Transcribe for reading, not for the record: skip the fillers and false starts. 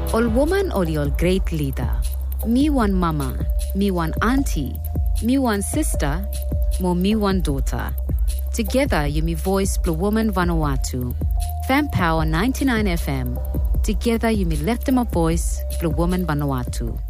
Ol woman ol your great leader. Me one mama, me one auntie, me one sister, mo me one daughter. Together you me voice Blue Woman Vanuatu. Fan Power 99 FM. Together you me lift them a voice Blue Woman Vanuatu.